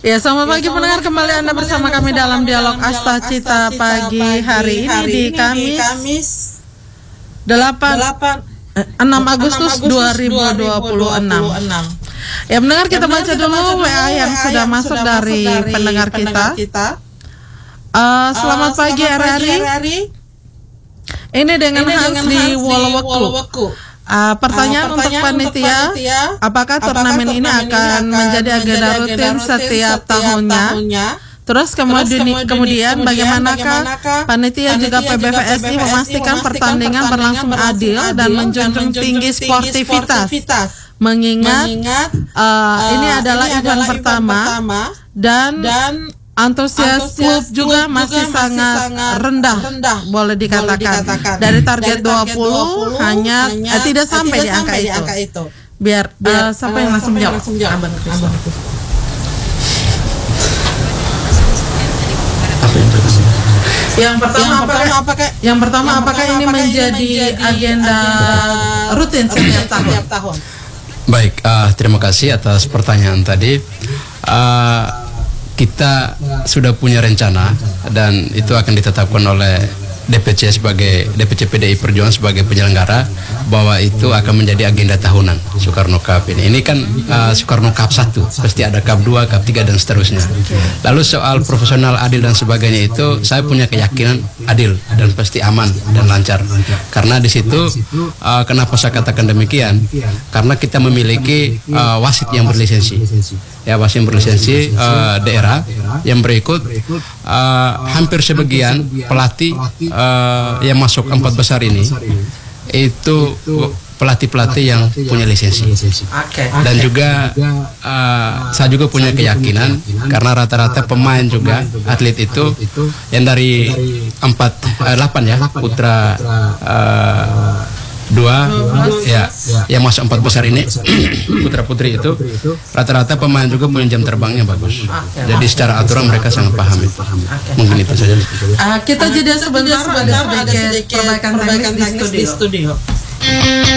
Ya, selamat pagi pendengar, kembali Anda bersama kami dalam dialog Asta Cita pagi hari ini di Kamis 6 Agustus 2026. Ya, pendengar, kita baca dulu WA yang sudah masuk dari pendengar kita. Selamat pagi RRI. Ini dengan Hans di Woloweku. Pertanyaan untuk panitia, apakah turnamen ini akan menjadi agenda rutin setiap tahunnya? Terus kemudian bagaimanakah panitia juga PBVSI memastikan pertandingan berlangsung adil dan menjunjung tinggi sportivitas? Mengingat ini adalah event pertama dan antusias klub juga masih sangat rendah, boleh dikatakan. Dari target 20 hanya tidak sampai di angka itu. Biar siapa yang langsung jawab? Yang pertama apakah ini menjadi agenda rutin setiap tahun? Baik, terima kasih atas pertanyaan tadi. Kita sudah punya rencana dan itu akan ditetapkan oleh DPC PDI Perjuangan sebagai penyelenggara bahwa itu akan menjadi agenda tahunan Soekarno Cup ini. Ini kan Soekarno Cup 1, pasti ada Cup 2, Cup 3 dan seterusnya. Lalu soal profesional, adil dan sebagainya itu saya punya keyakinan adil dan pasti aman dan lancar. Karena di situ kenapa saya katakan demikian? Karena kita memiliki wasit yang berlisensi. Ya, wasit yang berlisensi daerah yang berikut hampir sebagian pelatih yang masuk 4 besar ini itu pelatih-pelatih yang punya lisensi. Dan juga saya juga punya keyakinan karena rata-rata pemain juga atlet itu yang dari 8 ya putra 2 ya yang masuk 4 besar ini putra putri itu rata-rata pemain juga punya jam terbangnya bagus. Jadi secara aturan mereka sangat paham itu. Mungkin itu saja. Kita jeda sebentar, ada sedikit perbaikan teknis di studio.